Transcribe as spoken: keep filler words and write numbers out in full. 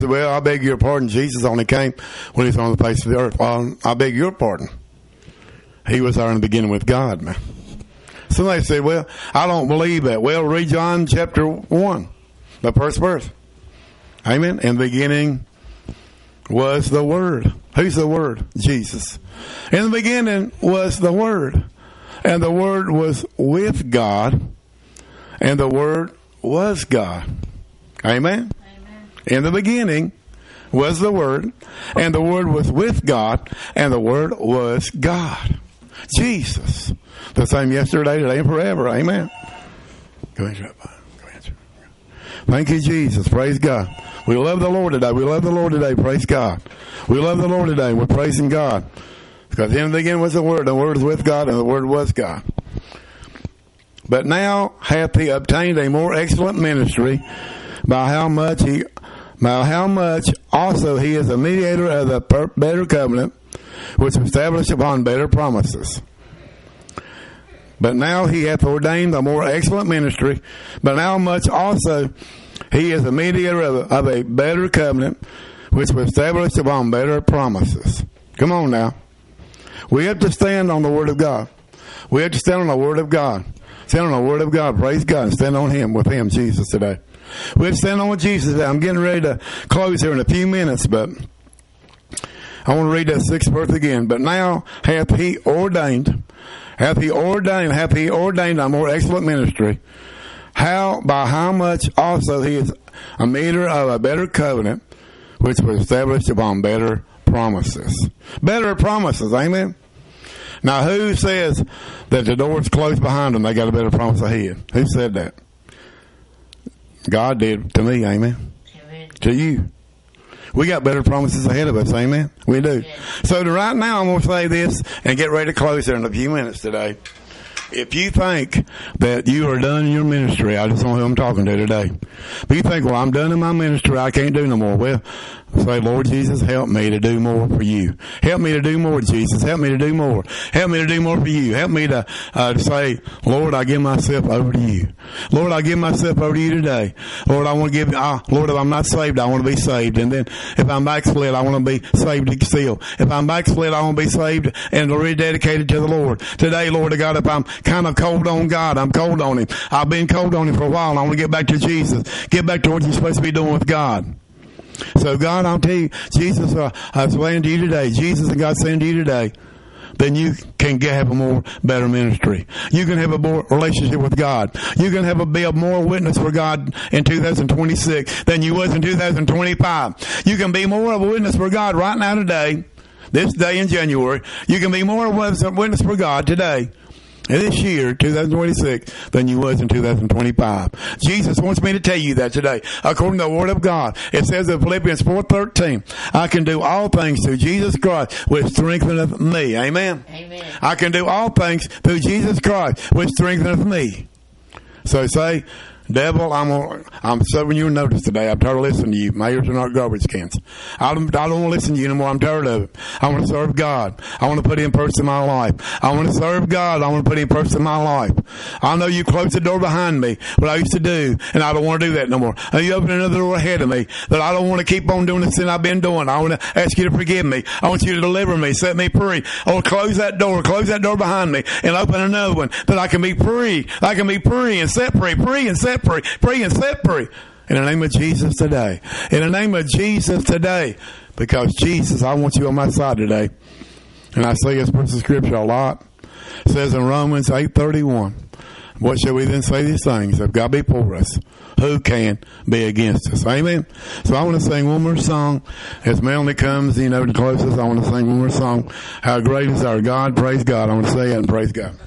say, well, I beg your pardon. Jesus only came when he was on the face of the earth. Well, I beg your pardon. He was there in the beginning with God, man. Somebody say, well, I don't believe that. Well, read John chapter one, the first verse. Amen. In the beginning was the Word. Who's the Word? Jesus. In the beginning was the Word. And the Word was with God. And the Word was God. Amen. Amen. In the beginning was the Word. And the Word was with God. And the Word was God. Jesus. The same yesterday, today, and forever. Amen. Go ahead, Go ahead. Thank you, Jesus. Praise God. We love the Lord today. We love the Lord today. Praise God. We love the Lord today. We're praising God. Because in the beginning was the Word. The Word was with God, and the Word was God. But now hath he obtained a more excellent ministry, by how much he, by how much also he is a mediator of the per- better covenant, which was established upon better promises. But now he hath ordained a more excellent ministry, but how much also he is a mediator of a, of a better covenant, which was established upon better promises. Come on now. We have to stand on the Word of God. We have to stand on the Word of God. Stand on the Word of God. Praise God. And stand on Him, with Him, Jesus, today. We have to stand on Jesus today. I'm getting ready to close here in a few minutes, but I want to read that sixth verse again. But now hath he ordained, hath he ordained, hath he ordained a more excellent ministry. How, by how much also he is a mediator of a better covenant, which was established upon better promises. Better promises, amen? Now, who says that the door is closed behind them? They got a better promise ahead. Who said that? God did to me, amen? Amen. To you. We got better promises ahead of us, amen? We do. Amen. So right now, I'm going to say this and get ready to close here in a few minutes today. If you think that you are done in your ministry, I just know who I'm talking to today. But you think, well, I'm done in my ministry, I can't do no more. Well, say, Lord Jesus, help me to do more for you. Help me to do more, Jesus. Help me to do more. Help me to do more for you. Help me to, uh, to say, Lord, I give myself over to you. Lord, I give myself over to you today. Lord, I want to give, uh, Lord, if I'm not saved, I want to be saved. And then if I'm backslid, I want to be saved still. If I'm backslid, I want to be saved and rededicated to the Lord. Today, Lord God, if I'm kind of cold on God, I'm cold on Him. I've been cold on Him for a while, and I want to get back to Jesus. Get back to what you're supposed to be doing with God. So, God, I'll tell you, Jesus, uh, I'm saying to you today, Jesus and God saying to you today, then you can get, have a more better ministry. You can have a more relationship with God. You can have a be a more witness for God in two thousand twenty-six than you was in two thousand twenty-five. You can be more of a witness for God right now today, this day in January. You can be more of a witness for God today, this year, two thousand twenty-six, than you was in two thousand twenty-five. Jesus wants me to tell you that today. According to the Word of God, it says in Philippians four thirteen, I can do all things through Jesus Christ, which strengtheneth me. Amen? Amen. I can do all things through Jesus Christ, which strengtheneth me. So say, devil, I'm on, I'm serving you notice today. I'm tired of listening to you. My ears are not garbage cans. I don't, I don't want to listen to you anymore. I'm tired of it. I want to serve God. I want to put Him first in my life. I want to serve God. I want to put Him first in my life. I know you closed the door behind me, what I used to do, and I don't want to do that no more. Now you open another door ahead of me that I don't want to keep on doing the sin I've been doing. I want to ask you to forgive me. I want you to deliver me, set me free. Or close that door, close that door behind me, and open another one that I can be free. I can be free and set free, free and set free, free and set free. In the name of Jesus today. In the name of Jesus today. Because Jesus, I want you on my side today. And I say this verse of Scripture a lot. It says in Romans eight thirty-one, what shall we then say these things? If God be for us, who can be against us? Amen. So I want to sing one more song. As Melanie comes, you know, to close us, I want to sing one more song. How great is our God. Praise God. I want to say it and praise God.